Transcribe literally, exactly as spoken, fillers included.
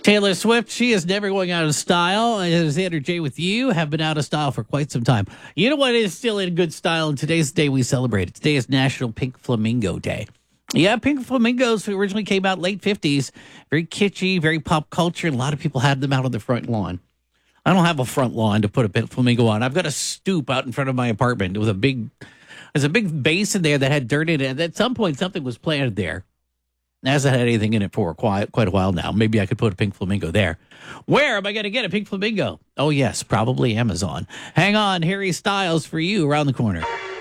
Taylor Swift, she is never going out of style. As Xander J with you, have been out of style for quite some time. You know what is still in good style? And today's the day we celebrate it. Today is National Pink Flamingo Day. Yeah, Pink Flamingos originally came out late fifties. Very kitschy, very pop culture. And a lot of people had them out on the front lawn. I don't have a front lawn to put a pink flamingo on. I've got a stoop out in front of my apartment with a big, there's a big basin there that had dirt in it. And at some point, something was planted there. It hasn't had anything in it for quite, quite a while now. Maybe I could put a pink flamingo there. Where am I going to get a pink flamingo? Oh, yes, probably Amazon. Hang on, Harry Styles for you around the corner.